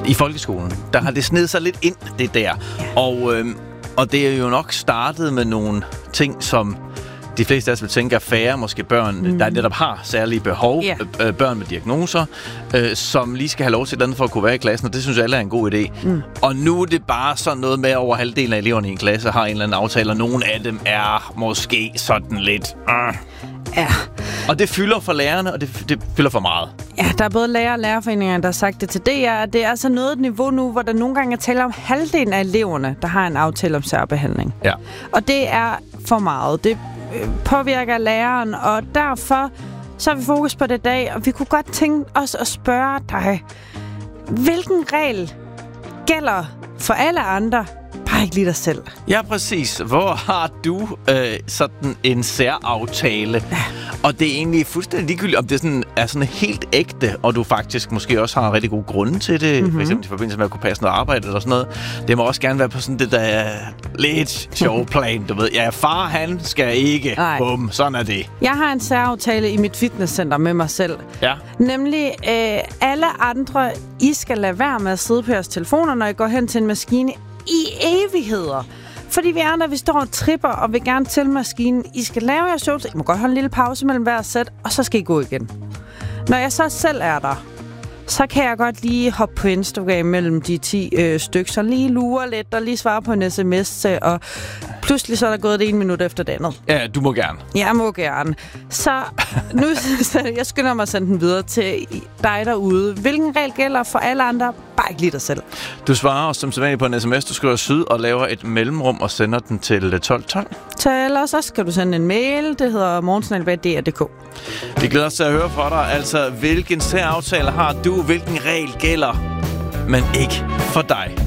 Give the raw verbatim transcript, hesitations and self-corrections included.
i folkeskolen, der har det snedet sig lidt ind, det der. Og, øh, og det er jo nok startet med nogle ting, som de fleste af os vil tænke, at færre måske børn, mm. der netop har særlige behov, yeah. øh, børn med diagnoser, øh, som lige skal have lov til et eller andet for at kunne være i klassen, og det synes alle er en god idé. Mm. Og nu er det bare sådan noget med, over halvdelen af eleverne i en klasse har en eller anden aftale, og nogle af dem er måske sådan lidt... Øh. Ja. Og det fylder for lærerne, og det, det fylder for meget. Ja, der er både lærer- og lærerforeninger, der har sagt det til D R, at det er altså noget et niveau nu, hvor der nogle gange er tale om halvdelen af eleverne, der har en aftale om særbehandling. Ja. Og det er for meget. Det påvirker læreren, og derfor så har vi fokus på det i dag, og vi kunne godt tænke os at spørge dig, hvilken regel gælder for alle andre, bare ikke lige dig selv? Ja, præcis. Hvor har du øh, sådan en særaftale? Ja. Og det er egentlig fuldstændig ligegyldigt, om det sådan, er sådan helt ægte, og du faktisk måske også har en rigtig god grunde til det, mm-hmm. for eksempel i forbindelse med at kunne passe noget arbejde eller sådan noget. Det må også gerne være på sådan det der lidt sjove plan, du ved. Ja, far han skal ikke. Bum, sådan er det. Jeg har en særaftale i mit fitnesscenter med mig selv. Ja. Nemlig, øh, alle andre, I skal lade være med at sidde på jeres telefoner, når I går hen til en maskine i evigheder. Fordi vi andre, vi står og tripper og vil gerne til maskinen. I skal lave jeres øvelser. I må godt holde en lille pause mellem hver sæt, og så skal I gå igen. Når jeg så selv er der, så kan jeg godt lige hoppe på Instagram mellem de ti øh, stykker, så lige lure lidt og lige svare på en sms, og pludselig så er der gået det en minut efter det andet. Ja, du må gerne. Jeg må gerne. Så nu jeg skynder mig at sende den videre til dig derude. Hvilken regel gælder for alle andre? Bare ikke lige dig selv. Du svarer os som sædvanligt på en sms. Du skriver syd og laver et mellemrum og sender den til tolv tolv. Så ellers så skal du sende en mail. Det hedder morgensnabel-a d r punktum d k. Vi glæder os til at høre fra dig. Altså, hvilken særaftale har du? Hvilken regel gælder, men ikke for dig?